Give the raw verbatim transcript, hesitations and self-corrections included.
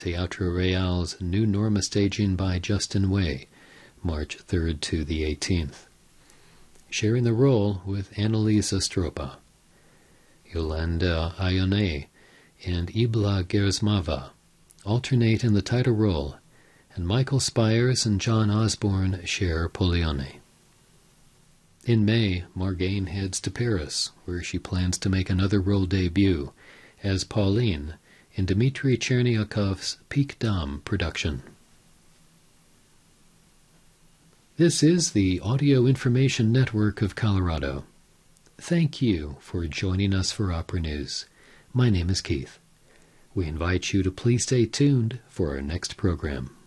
Teatro Real's New Norma staging by Justin Way, March third to the eighteenth. Sharing the role with Annalisa Stropa, Yolanda Ione and Ibla Gersmava alternate in the title role, and Michael Spires and John Osborne share Polione. In May, Margaine heads to Paris, where she plans to make another role debut as Pauline in Dmitry Chernyakov's Peak Dame production. This is the Audio Information Network of Colorado. Thank you for joining us for Opera News. My name is Keith. We invite you to please stay tuned for our next program.